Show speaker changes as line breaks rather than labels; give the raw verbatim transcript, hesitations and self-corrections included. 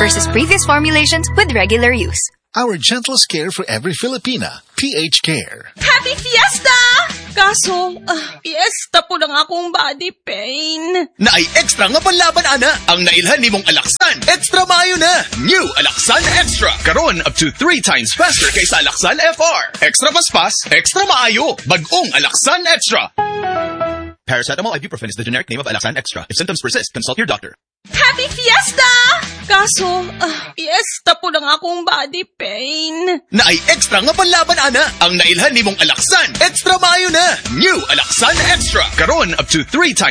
versus previous formulations with regular use.
Our gentlest care for every Filipina. P H Care.
Happy Fiesta! Kaso, uh, fiesta po lang akong body pain.
Na ay extra nga panlaban, ana. Ang nailhan ni mong Alaxan. Extra maayo na. New Alaxan Extra. Karon up to three times faster kaysa Alaxan F R. Extra paspas, extra maayo. Bagong Alaxan Extra. Paracetamol ibuprofen is the generic name of Alaxan Extra. If symptoms persist, consult your doctor.
Happy Fiesta! Kaso, uh, fiesta po lang akong body pain.
Na ay extra nga panlaban, ana. Ang nailhan ni mong Alaxan. Extra maayo na. New Alaxan Extra. Karon up to three times